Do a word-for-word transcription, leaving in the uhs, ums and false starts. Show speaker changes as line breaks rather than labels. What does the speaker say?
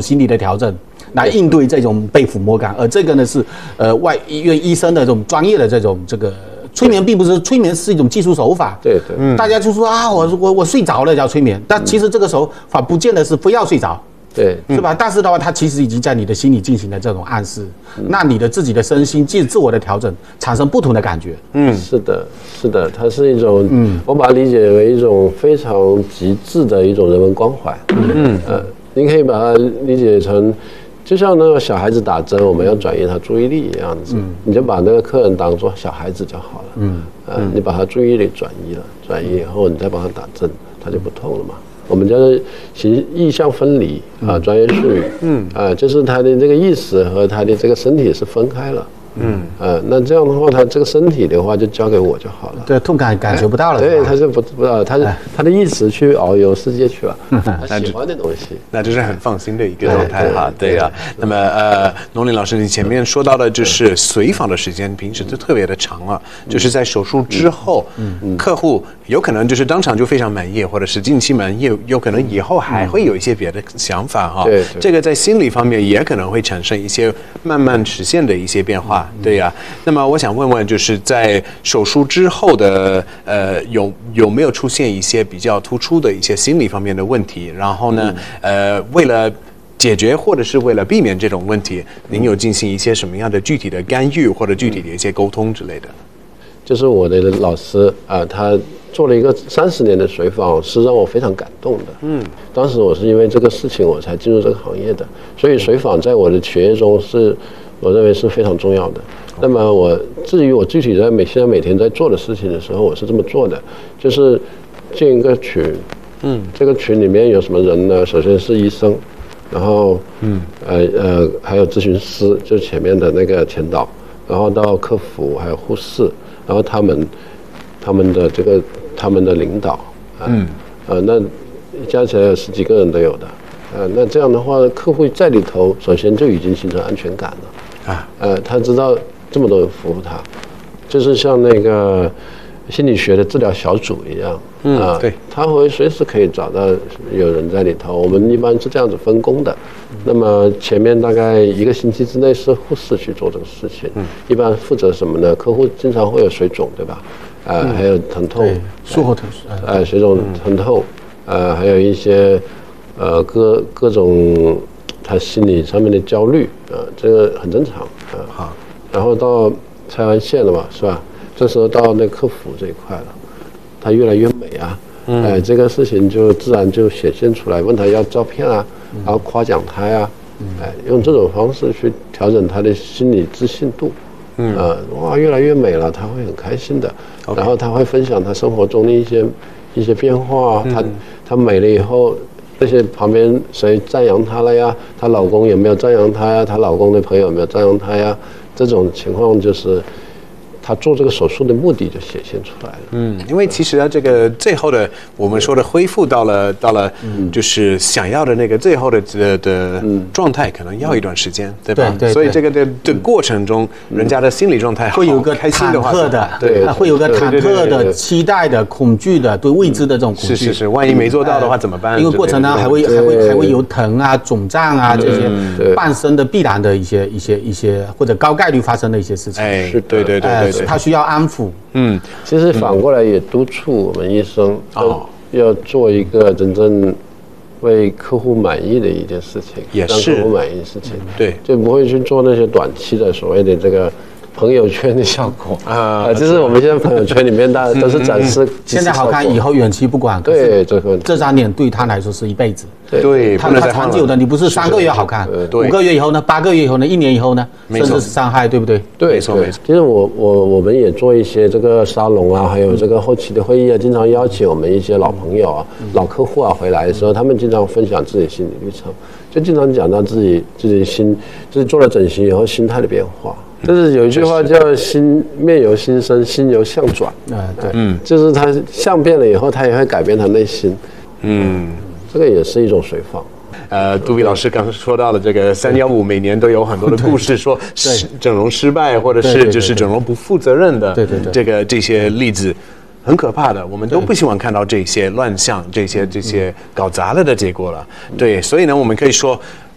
心理的调整，来应对这种被抚摸感。而这个呢是呃外医院医生的这种专业的这种这个催眠，并不是催眠是一种技术手法。
对对，嗯、
大家就说啊，我我我睡着了叫催眠，但其实这个手法不见得是非要睡着。
对，
是吧？但是的话，它其实已经在你的心里进行了这种暗示，嗯、那你的自己的身心自自我的调整，产生不同的感觉。
嗯，是的，是的，它是一种，嗯，我把它理解为一种非常极致的一种人文关怀。嗯，呃，你可以把它理解成，就像那个小孩子打针，我们要转移他注意力一样子，嗯、你就把那个客人当作小孩子就好了。嗯，呃，嗯、你把他注意力转移了，转移以后，你再帮他打针，他就不痛了嘛。我们叫做形意象分离啊，专业术语，嗯啊，就是他的这个意识和他的这个身体是分开了，嗯呃，那这样的话，他这个身体的话就交给我就好了，
对，痛感感觉不到了，
对，他是不不知道，他是他的意识去遨游世界去了，他喜欢的东西，
那这是很放心的一个状态哈，对啊。那么呃，农林老师，你前面说到的就是随访的时间，平时就特别的长了，就是在手术之后，嗯，客户有可能就是当场就非常满意，或者是近期满意，有可能以后还会有一些别的想法哈。对，这个在心理方面也可能会产生一些慢慢实现的一些变化，对呀。那么我想问问，就是在手术之后的呃，有有没有出现一些比较突出的一些心理方面的问题？然后呢，呃，为了解决或者是为了避免这种问题，您有进行一些什么样的具体的干预或者具体的一些沟通之类的？
就是我的老师啊、呃，他做了一个三十年的随访，是让我非常感动的。嗯，当时我是因为这个事情我才进入这个行业的，所以随访在我的学业中是，我认为是非常重要的。那么我至于我具体在每现在每天在做的事情的时候，我是这么做的，就是建一个群，嗯，这个群里面有什么人呢？首先是医生，然后嗯呃呃还有咨询师，就是前面的那个前导，然后到客服还有护士。然后他们，他们的这个他们的领导，啊、嗯，呃，那加起来有十几个人都有的，呃，那这样的话，客户在里头，首先就已经形成安全感了，啊，呃，他知道这么多人服务他，就是像那个心理学的治疗小组一样，嗯，啊，对，他会随时可以找到有人在里头。我们一般是这样子分工的。那么前面大概一个星期之内是护士去做这个事情，嗯，一般负责什么呢？客户经常会有水肿，对吧？呃，嗯、还有疼痛，
术后疼，
呃，水肿、疼痛，呃，还有一些呃各各种他心理上面的焦虑，啊、呃，这个很正常，啊、呃，好，然后到拆完线了嘛，是吧？这时候到那客服这一块了，他越来越美啊，嗯，哎、呃，这个事情就自然就显现出来，问他要照片啊。然后夸奖他呀，哎，用这种方式去调整他的心理自信度，嗯，呃，哇，越来越美了，他会很开心的。Okay. 然后他会分享他生活中的一些一些变化，他他美了以后，那些旁边谁赞扬他了呀？她老公有没有赞扬她呀？她老公的朋友有没有赞扬她呀？这种情况就是。他做这个手术的目的就显现出来了。
嗯，因为其实啊，这个最后的我们说的恢复到了到了，就是想要的那个最后的的的状态，可能要一段时间，对吧？对。所以这个的的过程中，人家的心理状态
会有个
开心的话，
对，会有个忐忑的、期待的、恐惧的、对未知的这种恐惧。
是是是，万一没做到的话怎么办？
因为过程呢还会还会还会有疼啊、肿胀啊这些伴生的必然的一些一些一些或者高概率发生的一些事情。
哎，是，对对对对。
他需要安抚，
嗯，其实反过来也督促我们医生要要做一个真正为客户满意的一件事情，
也是
让客户满意的事情，
对，
就不会去做那些短期的所谓的这个朋友圈的效果啊，就是我们现在朋友圈里面大家都是展示
现在好看，以后远期不管，
对，这个
这张脸对他来说是一辈子。
对，
他他长久的，你不是三个月好看，五个月以后呢，八个月以后呢，一年以后呢，甚至是伤害，对不对？
对，没错没错。其实我我我们也做一些这个沙龙啊，还有这个后期的会议啊，经常邀请我们一些老朋友啊、老客户啊回来的时候，他们经常分享自己心理历程，就经常讲到自己自己心，自己做了整形以后心态的变化。就是有一句话叫“心面由心生，心由相转”。啊，对，嗯，就是他相变了以后，他也会改变他内心。嗯。这个也是一种随访。
呃，杜比老师刚刚说到了这个三幺五，每年都有很多的故事，说整容失败，或者是就是整容不负责任的，
对对对，
这个这些例子很可怕的，我们都不希望看到这些乱象、这些这些搞砸了的结果了。对，所以呢，我们可以说，